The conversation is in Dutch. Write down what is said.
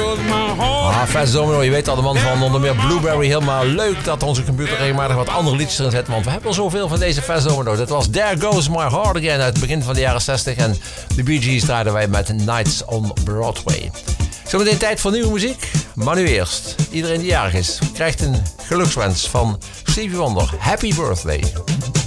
Fats Domino, je weet al, de man van onder meer Blueberry Hill. Maar leuk dat onze computer regelmatig wat andere liedjes erin zet. Want we hebben al zoveel van deze Fats Domino. Dat was There Goes My Heart Again uit het begin van de jaren 60. En de Bee Gees draaiden wij met Nights on Broadway. Zometeen tijd voor nieuwe muziek. Maar nu eerst, iedereen die jarig is, krijgt een gelukswens van Stevie Wonder. Happy birthday.